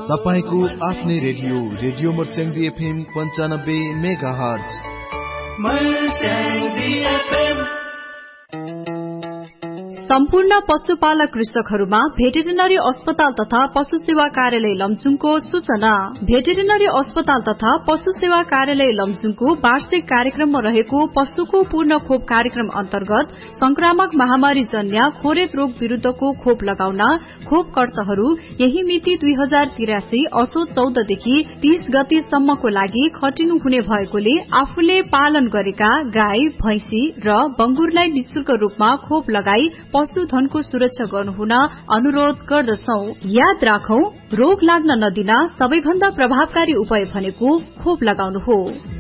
तपाईको आफ्नै radio Marsyangdi FM 95 megahertz. सम्पूर्ण पशुपालक कृषकहरूमा भेटेरिनरी अस्पताल तथा पशु सेवा कार्यालय लमजुङको सूचना। भेटेरिनरी अस्पताल तथा पशु सेवा कार्यालय लमजुङको वार्षिक कार्यक्रममा रहेको पशुको पूर्ण खोप कार्यक्रम अन्तर्गत संक्रामक महामारी जन्य खोरेत रोग विरूद्धको खोप लगाउन खोपकर्ताहरू यही मिति 2083 असोज 14 देखि 30 गतेसम्मको लागि खटिनु हुने भएकोले आफूले पालन गरेका गाई, भैंसी र बंगुरलाई निशुल्क रूपमा खोप लगाई पशुधनको सुरक्षा गर्नुहुन अनुरोध गर्दछौं। याद राखौं, रोग लाग्न नदिन सबैभन्दा प्रभावकारी उपाय भनेको खोप लगाउनु हो।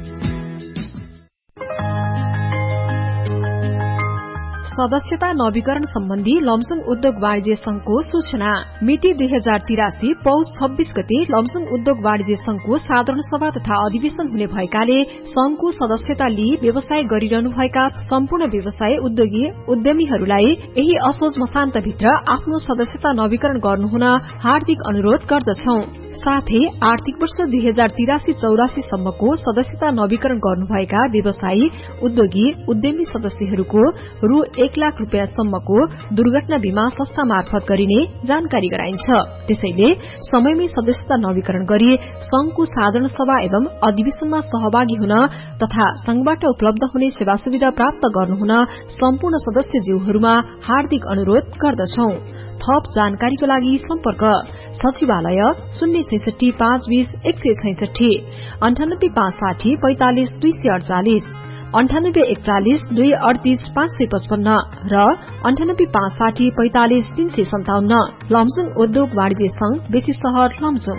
सदस्यता नवीकरण सम्बन्धी लमजुङ उद्योग वाणिज्य संघको सूचना। मिति 2083 पौष 26 गते लमजुङ उद्योग वाणिज्य संघको साधारण सभा तथा अधिवेशन हुने भएकाले संघको सदस्यता लिई व्यवसाय गरिरहनुभएका सम्पूर्ण व्यवसाय उद्योगी उद्यमीहरूलाई यही असोज मसान्तभित्र आफ्नो सदस्यता नवीकरण गर्नुहुन हार्दिक अनुरोध गर्दछौं। साथै आर्थिक वर्ष 2083-84 सम्मको सदस्यता नवीकरण गर्नुभएका व्यवसायी उद्योगी उद्यमी सदस्यहरूको रु 1 लाख रुपियाँसम्मको दुर्घटना बीमा संस्था मार्फत गरिने जानकारी गराइन्छ। त्यसैले समयमै सदस्यता नवीकरण गरी संघको साधारण सभा एवं अधिवेशनमा सहभागी हुन तथा संघबाट उपलब्ध हुने सेवा सुविधा प्राप्त गर्नुहुन सम्पूर्ण सदस्यज्यूहरूमा हार्दिक अनुरोध गर्दछौं। थप जानकारीको लागि सम्पर्क सचिवालय 066 520 166 98 560 45 248 98 41 238 555 र 98 560 45 357। लमजुङ उद्योग वाणिज्य संघ, बेसी शहर लमजुङ।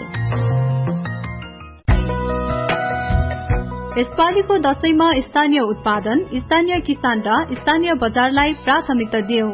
यसपालिको दशैंमा स्थानीय उत्पादन, स्थानीय किसान र स्थानीय बजारलाई प्राथमिकता दियौं।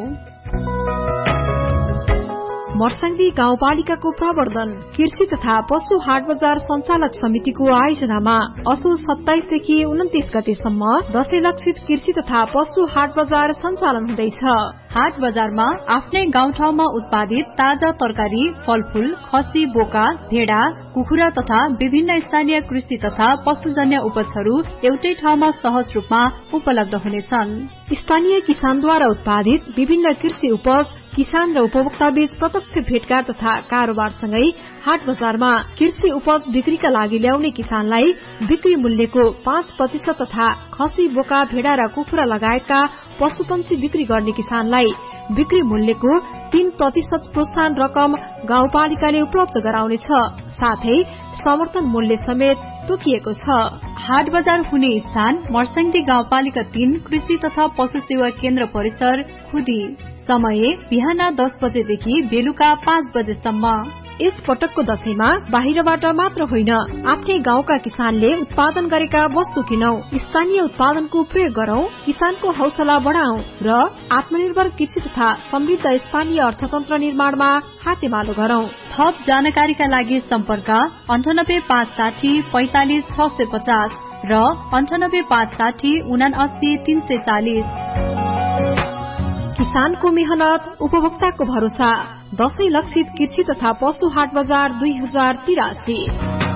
मर्स्याङ्दी गाउँपालिकाको प्रवर्धन कृषि तथा पशु हाट बजार सञ्चालक समितिको आयोजनामा असोज 27 देखि 29 गतेसम्म दशैं लक्षित कृषि तथा पशु हाट बजार सञ्चालन हुँदैछ। हाट बजारमा आफ्नै गाउँठाउँमा उत्पादित ताजा तरकारी, फलफूल, खसी, बोका, भेडा, कुखुरा तथा विभिन्न स्थानीय कृषि तथा पशुजन्य उपजहरू एउटै ठाउँमा सहज रूपमा उपलब्ध हुनेछन्। स्थानीय किसानद्वारा उत्पादित विभिन्न कृषि उपज किसान र उपभोक्ता बीच प्रत्यक्ष भेटघाट तथा कारोबारसँगै हाट बजारमा कृषि उपज बिक्रीका लागि ल्याउने किसानलाई बिक्री मूल्यको 5% तथा खसी, बोका, भेडा र कुखुरा लगायतका पशुपन्छी बिक्री गर्ने किसानलाई बिक्री मूल्यको 3% प्रोत्साहन रकम गाउँपालिकाले उपलब्ध गराउनेछ। साथै समर्थन मूल्य समेत तोकिएको छ। हाट बजार हुने स्थान मर्स्याङ्दी गाउँपालिका 3 कृषि तथा पशु सेवा केन्द्र परिसर खुदी। समय बिहान 10 बजेदेखि बेलुका 5 बजेसम्म। यस पटकको दशैंमा बाहिरबाट मात्र होइन, आफ्नै गाउँका किसानले उत्पादन गरेका वस्तु किनौं, स्थानीय उत्पादनको प्रयोग गरौं, किसानको हौसला बढ़ाउँ र आत्मनिर्भर कृषि तथा समृद्ध स्थानीय अर्थतन्त्र निर्माणमा हातेमालो गरौं। थप जानकारीका लागि सम्पर्क 98 560 45 650 र 98 560 79 340। किसानको मेहनत, उपभोक्ताको भरोसा। दशैं लक्षित कृषि तथा पशु हाट बजार 2083।